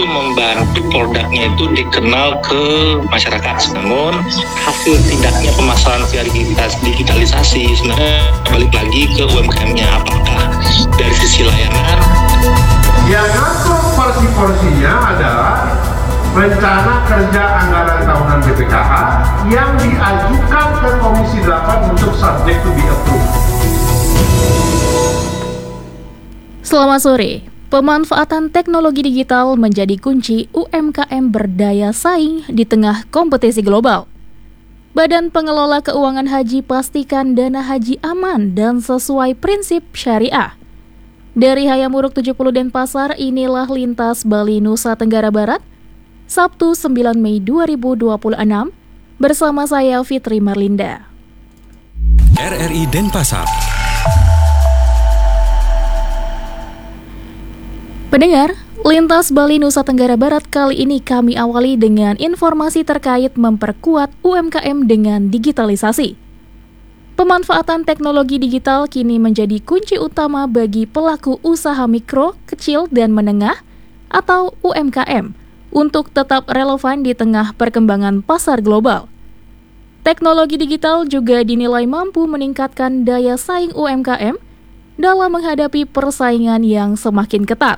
itu membantu produknya itu dikenal ke masyarakat. Namun hasil tidaknya pemasaran via digitalisasi sebenarnya balik lagi ke UMKM-nya. Apakah dari sisi layanan? Yang ngatur porsi-porsinya adalah rencana kerja anggaran tahunan BPKH yang diajukan ke Komisi 8 untuk subject to be approved. Selamat sore. Pemanfaatan teknologi digital menjadi kunci UMKM berdaya saing di tengah kompetisi global. Badan Pengelola Keuangan Haji pastikan dana haji aman dan sesuai prinsip syariah. Dari Hayamuruk 70 Denpasar, inilah Lintas Bali Nusa Tenggara Barat, Sabtu 9 Mei 2026, bersama saya Fitri Marlinda. RRI Denpasar. Pendengar, Lintas Bali Nusa Tenggara Barat kali ini kami awali dengan informasi terkait memperkuat UMKM dengan digitalisasi. Pemanfaatan teknologi digital kini menjadi kunci utama bagi pelaku usaha mikro, kecil, dan menengah atau UMKM untuk tetap relevan di tengah perkembangan pasar global. Teknologi digital juga dinilai mampu meningkatkan daya saing UMKM dalam menghadapi persaingan yang semakin ketat.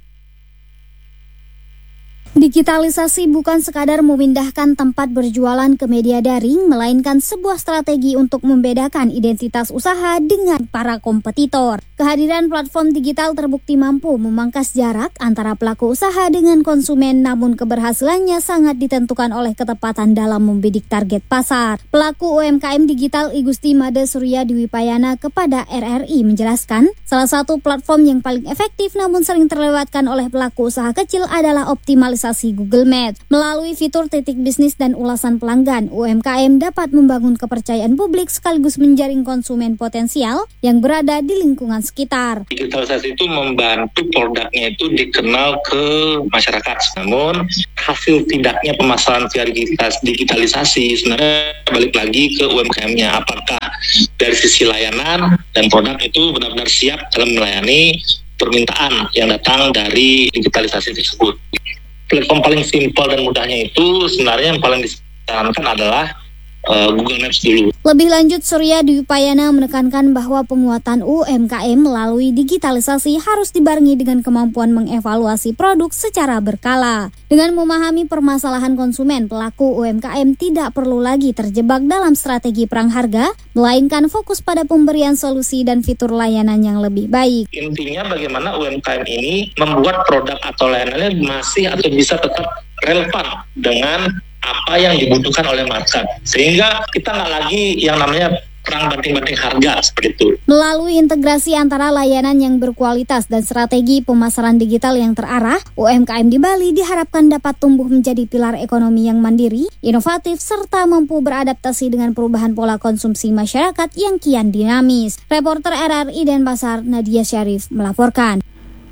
Digitalisasi bukan sekadar memindahkan tempat berjualan ke media daring, melainkan sebuah strategi untuk membedakan identitas usaha dengan para kompetitor. Kehadiran platform digital terbukti mampu memangkas jarak antara pelaku usaha dengan konsumen, namun keberhasilannya sangat ditentukan oleh ketepatan dalam membidik target pasar. Pelaku UMKM digital Igusti Made Surya Dwipayana kepada RRI menjelaskan, salah satu platform yang paling efektif namun sering terlewatkan oleh pelaku usaha kecil adalah optimalisasi Google Maps. Melalui fitur titik bisnis dan ulasan pelanggan, UMKM dapat membangun kepercayaan publik sekaligus menjaring konsumen potensial yang berada di lingkungan sekitar. Digitalisasi itu membantu produknya itu dikenal ke masyarakat. Namun hasil tidaknya pemasaran via digitalisasi sebenarnya balik lagi ke UMKM-nya. Apakah dari sisi layanan dan produk itu benar-benar siap dalam melayani permintaan yang datang dari digitalisasi tersebut. Platform paling simpel dan mudahnya itu sebenarnya yang paling disarankan adalah Google Maps dulu. Lebih lanjut, Surya Dwipayana menekankan bahwa penguatan UMKM melalui digitalisasi harus dibarengi dengan kemampuan mengevaluasi produk secara berkala. Dengan memahami permasalahan konsumen, pelaku UMKM tidak perlu lagi terjebak dalam strategi perang harga, melainkan fokus pada pemberian solusi dan fitur layanan yang lebih baik. Intinya bagaimana UMKM ini membuat produk atau layanannya masih atau bisa tetap relevan dengan apa yang dibutuhkan oleh market, sehingga kita nggak lagi yang namanya perang banting-banting harga seperti itu. Melalui integrasi antara layanan yang berkualitas dan strategi pemasaran digital yang terarah, UMKM di Bali diharapkan dapat tumbuh menjadi pilar ekonomi yang mandiri, inovatif, serta mampu beradaptasi dengan perubahan pola konsumsi masyarakat yang kian dinamis. Reporter RRI Denpasar, Nadia Syarif, melaporkan.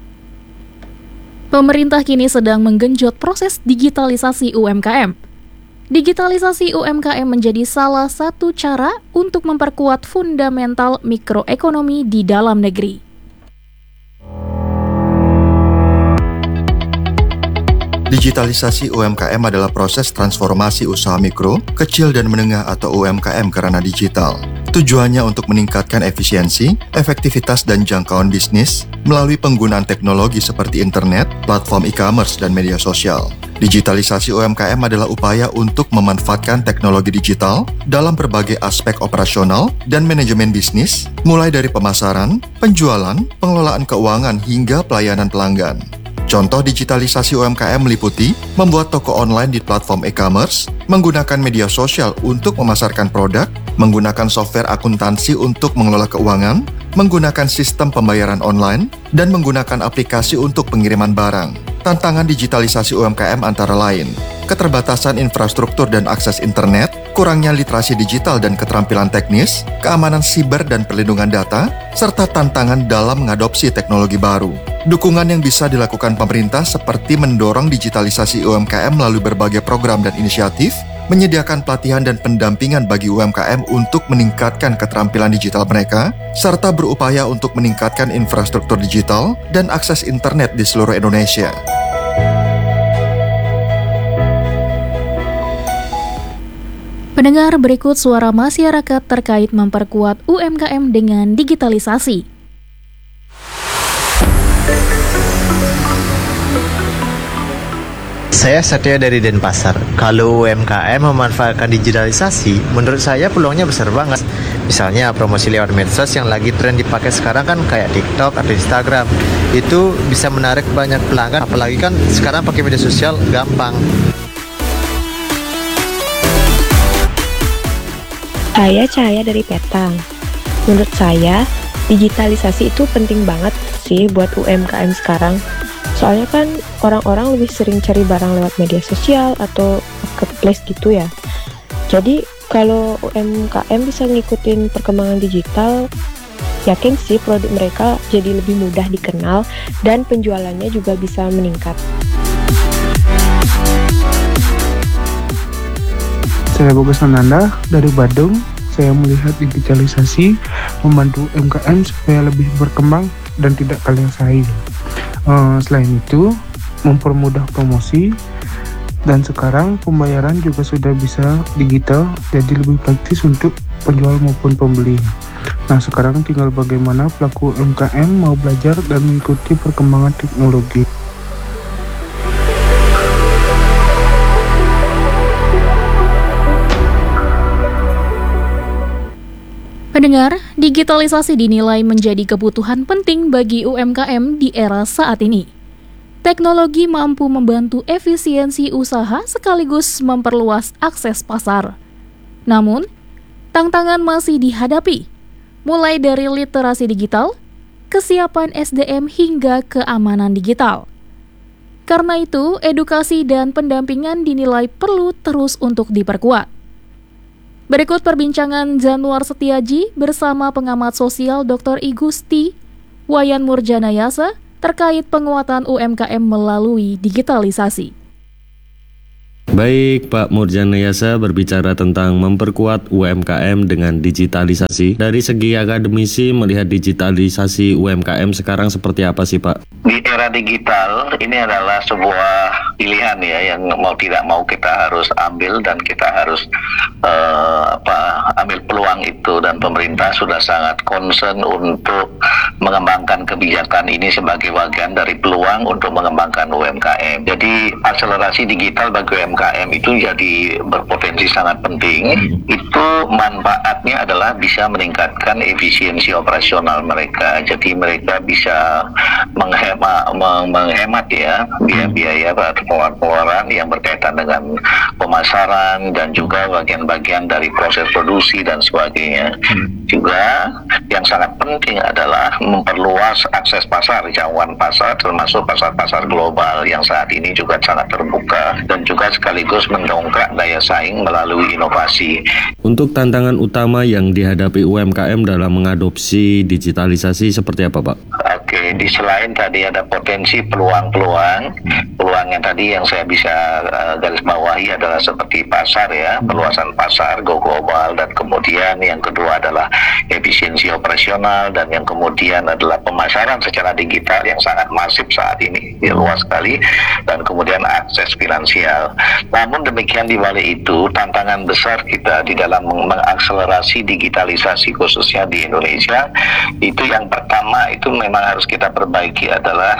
Pemerintah kini sedang menggenjot proses digitalisasi UMKM. Digitalisasi UMKM menjadi salah satu cara untuk memperkuat fundamental mikroekonomi di dalam negeri. Digitalisasi UMKM adalah proses transformasi usaha mikro, kecil dan menengah atau UMKM ke ranah digital. Tujuannya untuk meningkatkan efisiensi, efektivitas dan jangkauan bisnis melalui penggunaan teknologi seperti internet, platform e-commerce dan media sosial. Digitalisasi UMKM adalah upaya untuk memanfaatkan teknologi digital dalam berbagai aspek operasional dan manajemen bisnis, mulai dari pemasaran, penjualan, pengelolaan keuangan hingga pelayanan pelanggan. Contoh digitalisasi UMKM meliputi membuat toko online di platform e-commerce, menggunakan media sosial untuk memasarkan produk, menggunakan software akuntansi untuk mengelola keuangan, menggunakan sistem pembayaran online, dan menggunakan aplikasi untuk pengiriman barang. Tantangan digitalisasi UMKM antara lain keterbatasan infrastruktur dan akses internet, kurangnya literasi digital dan keterampilan teknis, keamanan siber dan perlindungan data, serta tantangan dalam mengadopsi teknologi baru. Dukungan yang bisa dilakukan pemerintah seperti mendorong digitalisasi UMKM melalui berbagai program dan inisiatif, menyediakan pelatihan dan pendampingan bagi UMKM untuk meningkatkan keterampilan digital mereka, serta berupaya untuk meningkatkan infrastruktur digital dan akses internet di seluruh Indonesia. Pendengar, berikut suara masyarakat terkait memperkuat UMKM dengan digitalisasi. Saya Satya dari Denpasar. Kalau UMKM memanfaatkan digitalisasi, menurut saya peluangnya besar banget. Misalnya promosi lewat medsos yang lagi tren dipakai sekarang kan kayak TikTok atau Instagram. Itu bisa menarik banyak pelanggan, apalagi kan sekarang pakai media sosial gampang. Saya Cahaya dari Petang. Menurut saya, digitalisasi itu penting banget sih buat UMKM sekarang. Soalnya kan orang-orang lebih sering cari barang lewat media sosial atau marketplace gitu ya. Jadi kalau UMKM bisa ngikutin perkembangan digital, yakin sih produk mereka jadi lebih mudah dikenal dan penjualannya juga bisa meningkat. Saya Bogas Ananda dari Badung. Saya melihat digitalisasi membantu UMKM supaya lebih berkembang dan tidak kalah saing. Selain itu, mempermudah promosi, dan sekarang pembayaran juga sudah bisa digital, jadi lebih praktis untuk penjual maupun pembeli. Nah, sekarang tinggal bagaimana pelaku UMKM mau belajar dan mengikuti perkembangan teknologi. Pendengar, digitalisasi dinilai menjadi kebutuhan penting bagi UMKM di era saat ini. Teknologi mampu membantu efisiensi usaha sekaligus memperluas akses pasar. Namun, tantangan masih dihadapi, mulai dari literasi digital, kesiapan SDM hingga keamanan digital. Karena itu, edukasi dan pendampingan dinilai perlu terus untuk diperkuat. Berikut perbincangan Januar Setiaji bersama pengamat sosial Dr. Igusti Wayan Murjanayasa terkait penguatan UMKM melalui digitalisasi. Baik, Pak Murjanayasa berbicara tentang memperkuat UMKM dengan digitalisasi. Dari segi akademisi, melihat digitalisasi UMKM sekarang seperti apa sih, Pak? Di era digital, ini adalah sebuah pilihan ya, yang mau tidak mau kita harus ambil dan kita harus ambil peluang itu, dan pemerintah sudah sangat concern untuk mengembangkan kebijakan ini sebagai bagian dari peluang untuk mengembangkan UMKM. Jadi akselerasi digital bagi UMKM itu jadi berpotensi sangat penting. Itu manfaatnya adalah bisa meningkatkan efisiensi operasional mereka. Jadi mereka bisa menghemat ya biaya pengeluaran yang berkaitan dengan pemasaran dan juga bagian-bagian dari proses produksi dan sebagainya. Juga yang sangat penting adalah memperluas akses pasar, jangkauan pasar, termasuk pasar-pasar global yang saat ini juga sangat terbuka, dan juga sekaligus mendongkrak daya saing melalui inovasi. Untuk tantangan utama yang dihadapi UMKM dalam mengadopsi digitalisasi seperti apa, Pak? Oke, di selain tadi ada potensi peluang yang tadi yang saya bisa garis bawahi adalah seperti pasar ya, perluasan pasar go global, dan kemudian yang kedua adalah efisiensi operasional, dan yang kemudian adalah pemasaran secara digital yang sangat masif saat ini, luas sekali, dan kemudian akses finansial. Namun demikian di balik itu, tantangan besar kita di dalam mengakselerasi digitalisasi khususnya di Indonesia, itu yang pertama itu memang harus kita perbaiki adalah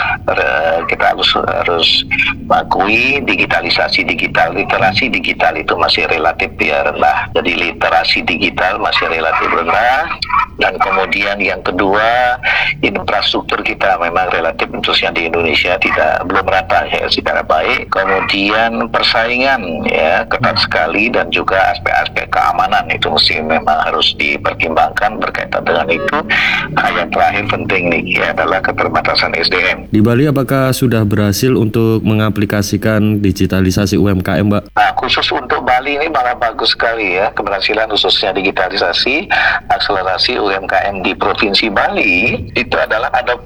kita harus mengakui digitalisasi digital, literasi digital itu masih relatif rendah. Jadi literasi digital masih relatif rendah, dan kemudian yang kedua, infrastruktur kita memang relatif khususnya di Indonesia belum rata ya secara baik. Kemudian persaingan ya ketat sekali, dan juga aspek-aspek keamanan itu mesti memang harus dipertimbangkan berkaitan dengan itu. Yang terakhir penting nih ya adalah keterbatasan SDM. Di Bali apakah sudah berhasil untuk mengaplikasikan digitalisasi UMKM, Mbak? Nah, khusus untuk Bali ini malah bagus sekali ya, keberhasilan khususnya digitalisasi, akselerasi UMKM di Provinsi Bali itu adalah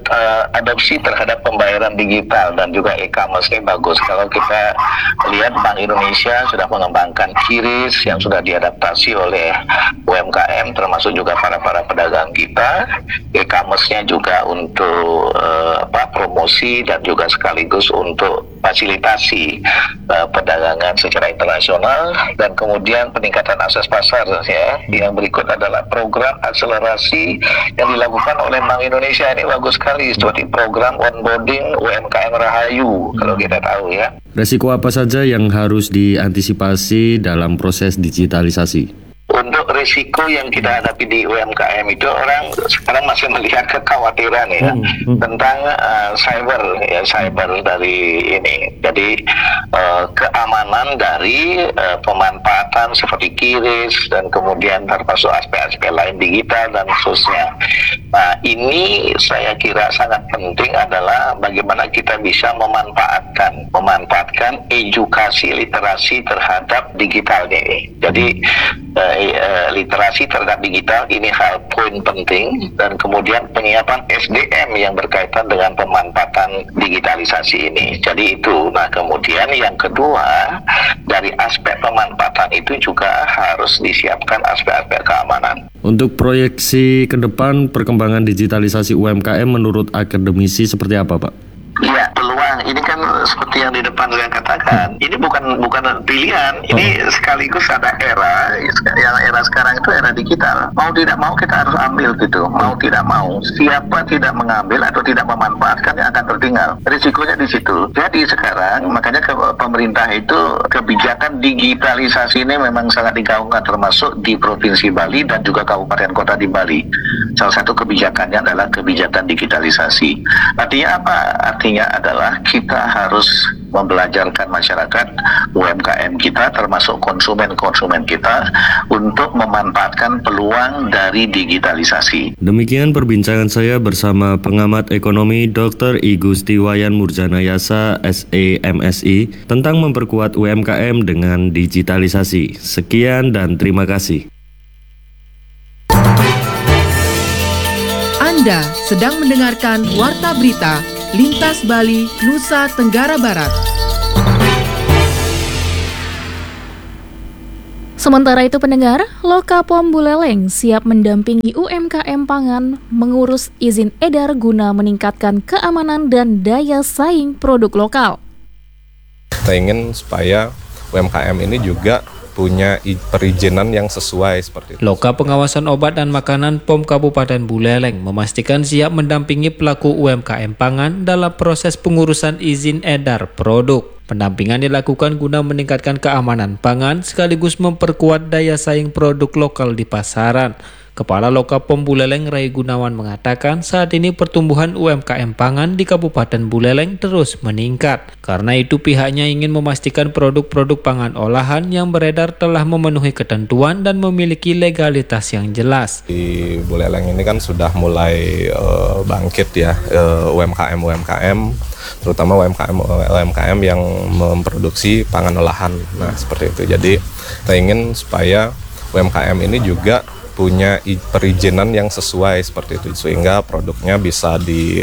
adopsi terhadap pembayaran digital dan juga e-commerce-nya bagus. Kalau kita lihat Bank Indonesia sudah mengembangkan QRIS yang sudah diadaptasi oleh UMKM, termasuk juga para pedagang kita, e-commerce-nya juga untuk promosi dan juga sekaligus untuk memfasilitasi perdagangan secara internasional, dan kemudian peningkatan akses pasar ya. Yang berikut adalah program akselerasi yang dilakukan oleh Bank Indonesia. Ini bagus sekali, seperti program onboarding UMKM Rahayu kalau kita tahu ya. Resiko apa saja yang harus diantisipasi dalam proses digitalisasi? Untuk risiko yang kita hadapi di UMKM itu, orang sekarang masih melihat kekhawatiran ya tentang cyber dari ini. Jadi keamanan dari pemanfaatan seperti QRIS dan kemudian termasuk aspek-aspek lain digital dan seterusnya. Nah, ini saya kira sangat penting adalah bagaimana kita bisa memanfaatkan edukasi literasi terhadap digital ini. Jadi literasi terhadap digital ini hal poin penting, dan kemudian penyiapan SDM yang berkaitan dengan pemanfaatan digitalisasi ini. Jadi itu. Nah, kemudian yang kedua, dari aspek pemanfaatan itu juga harus disiapkan aspek-aspek keamanan. Untuk proyeksi ke depan perkembangan digitalisasi UMKM menurut akademisi seperti apa, Pak? Ya, peluang ini kan seperti yang di depan saya katakan, ini bukan pilihan, ini sekaligus ada era sekarang itu era digital. Mau tidak mau kita harus ambil gitu, mau tidak mau. Siapa tidak mengambil atau tidak memanfaatkan yang akan tertinggal. Risikonya di situ. Jadi sekarang makanya pemerintah itu kebijakan digitalisasi ini memang sangat digaungkan, termasuk di Provinsi Bali dan juga kabupaten kota di Bali. Salah satu kebijakannya adalah kebijakan digitalisasi. Artinya apa? Artinya adalah kita harus membelajarkan masyarakat UMKM kita, termasuk konsumen-konsumen kita, untuk memanfaatkan peluang dari digitalisasi. Demikian perbincangan saya bersama pengamat ekonomi Dr. I Gusti Wayan Murjanayasa, SEMSI, tentang memperkuat UMKM dengan digitalisasi. Sekian dan terima kasih. Anda sedang mendengarkan Warta Berita Lintas Bali, Nusa Tenggara Barat. Sementara itu pendengar, Lokapom Buleleng siap mendampingi UMKM pangan mengurus izin edar guna meningkatkan keamanan dan daya saing produk lokal. Kita ingin supaya UMKM ini juga punya perizinan yang sesuai seperti itu. Loka Pengawasan Obat dan Makanan POM Kabupaten Buleleng memastikan siap mendampingi pelaku UMKM pangan dalam proses pengurusan izin edar produk. Pendampingan dilakukan guna meningkatkan keamanan pangan sekaligus memperkuat daya saing produk lokal di pasaran. Kepala Lokapom Buleleng Rai Gunawan mengatakan saat ini pertumbuhan UMKM pangan di Kabupaten Buleleng terus meningkat. Karena itu pihaknya ingin memastikan produk-produk pangan olahan yang beredar telah memenuhi ketentuan dan memiliki legalitas yang jelas. Di Buleleng ini kan sudah mulai bangkit ya UMKM, terutama UMKM yang memproduksi pangan olahan. Nah seperti itu. Jadi kita ingin supaya UMKM ini juga punya perizinan yang sesuai seperti itu, sehingga produknya bisa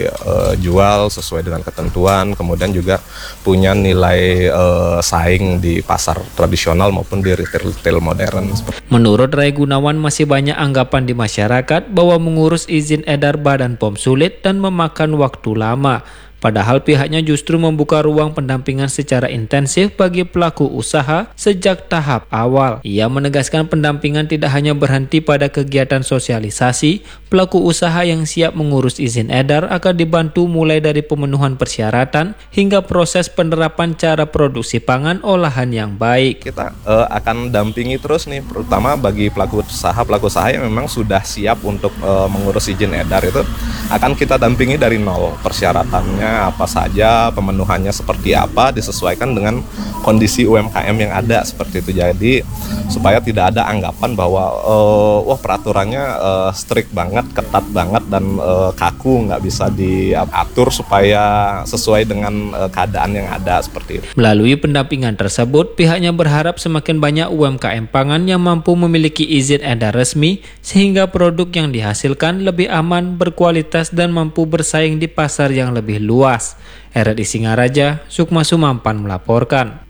dijual sesuai dengan ketentuan, kemudian juga punya nilai saing di pasar tradisional maupun di retail modern. Menurut Rai Gunawan, masih banyak anggapan di masyarakat bahwa mengurus izin edar Badan POM sulit dan memakan waktu lama. Padahal pihaknya justru membuka ruang pendampingan secara intensif bagi pelaku usaha sejak tahap awal. Ia menegaskan pendampingan tidak hanya berhenti pada kegiatan sosialisasi, pelaku usaha yang siap mengurus izin edar akan dibantu mulai dari pemenuhan persyaratan hingga proses penerapan cara produksi pangan olahan yang baik. Kita akan dampingi terus nih, terutama bagi pelaku usaha yang memang sudah siap untuk mengurus izin edar, itu akan kita dampingi dari nol. Persyaratannya apa saja, pemenuhannya seperti apa, disesuaikan dengan kondisi UMKM yang ada seperti itu. Jadi supaya tidak ada anggapan bahwa peraturannya strict banget, ketat banget, dan kaku, nggak bisa diatur supaya sesuai dengan keadaan yang ada seperti itu. Melalui pendampingan tersebut, pihaknya berharap semakin banyak UMKM pangan yang mampu memiliki izin edar resmi sehingga produk yang dihasilkan lebih aman, berkualitas, dan mampu bersaing di pasar yang lebih luas. RRI Singaraja, Sukma Sumampan melaporkan.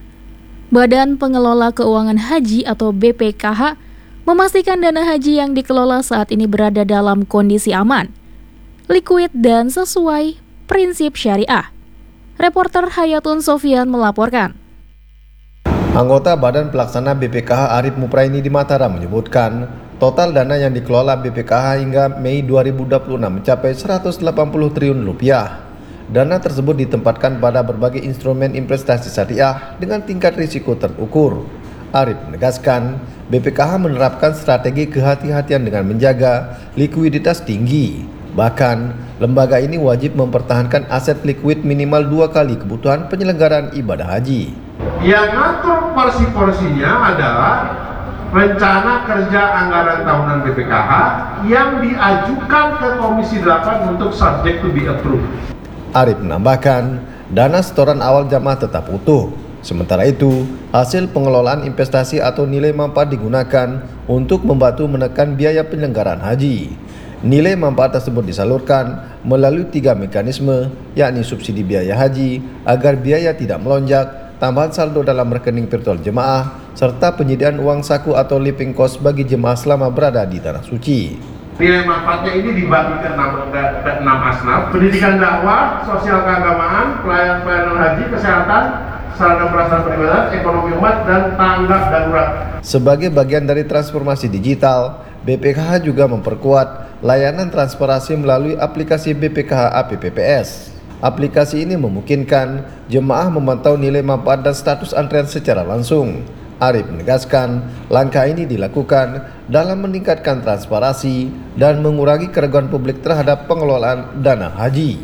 Badan Pengelola Keuangan Haji atau BPKH memastikan dana haji yang dikelola saat ini berada dalam kondisi aman, liquid, dan sesuai prinsip syariah. Reporter Hayatun Sofian melaporkan. Anggota Badan Pelaksana BPKH Arif Mupraini di Mataram menyebutkan, total dana yang dikelola BPKH hingga Mei 2026 mencapai 180 triliun rupiah. Dana tersebut ditempatkan pada berbagai instrumen investasi syariah dengan tingkat risiko terukur. Arif menegaskan, BPKH menerapkan strategi kehati-hatian dengan menjaga likuiditas tinggi. Bahkan, lembaga ini wajib mempertahankan aset likuid minimal 2 kali kebutuhan penyelenggaraan ibadah haji. Yang ngatur porsi-porsinya adalah rencana kerja anggaran tahunan BPKH yang diajukan ke Komisi 8 untuk subject to be approved. Arif menambahkan, dana setoran awal jamaah tetap utuh. Sementara itu, hasil pengelolaan investasi atau nilai manfaat digunakan untuk membantu menekan biaya penyelenggaraan haji. Nilai manfaat tersebut disalurkan melalui 3 mekanisme, yakni subsidi biaya haji agar biaya tidak melonjak, tambahan saldo dalam rekening virtual jemaah, serta penyediaan uang saku atau living cost bagi jemaah selama berada di Tanah Suci. Nilai manfaatnya ini dibagi ke 6 asnaf: pendidikan dakwah, sosial keagamaan, pelayanan haji, kesehatan, sarana prasarana peribadatan, ekonomi umat, dan tanggap darurat. Sebagai bagian dari transformasi digital, BPKH juga memperkuat layanan transparansi melalui aplikasi BPKH APPPS. Aplikasi ini memungkinkan jemaah memantau nilai manfaat dan status antrean secara langsung. Arif menegaskan, langkah ini dilakukan dalam meningkatkan transparansi dan mengurangi keraguan publik terhadap pengelolaan dana haji.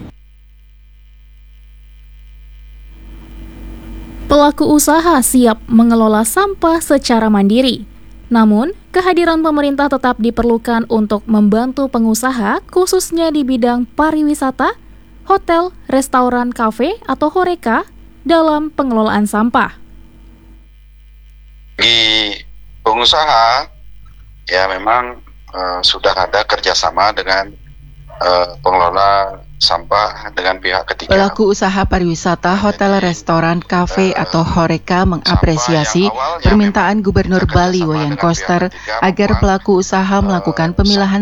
Pelaku usaha siap mengelola sampah secara mandiri. Namun, kehadiran pemerintah tetap diperlukan untuk membantu pengusaha, khususnya di bidang pariwisata, hotel, restoran, kafe, atau HoReCa dalam pengelolaan sampah. Di pengusaha, ya memang sudah ada kerjasama dengan pengelola sampah dengan pihak ketiga. Pelaku usaha pariwisata, hotel, restoran, kafe atau HoReCa mengapresiasi permintaan Gubernur Bali Wayan Koster agar pelaku usaha melakukan pemilahan